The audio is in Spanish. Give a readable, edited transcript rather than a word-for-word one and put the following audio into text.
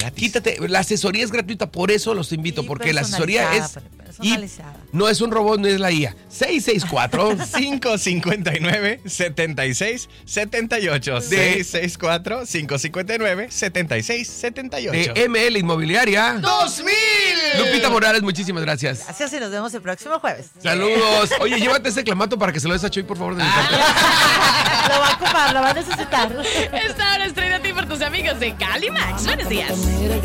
Quítate, la asesoría es gratuita, por eso los invito, porque la asesoría es personalizada. No es un robot, no es la IA. 664-559-7678. 664-559-7678. De ML Inmobiliaria 2000. Lupita Morales, muchísimas gracias. Gracias y nos vemos el próximo jueves. Saludos. Oye, llévate ese clamato para que se lo des a Chuy, por favor, de mi parte. Lo va a ocupar, lo va a necesitar. Esta hora es traída a ti por tus amigos de Calimax. Buenos días.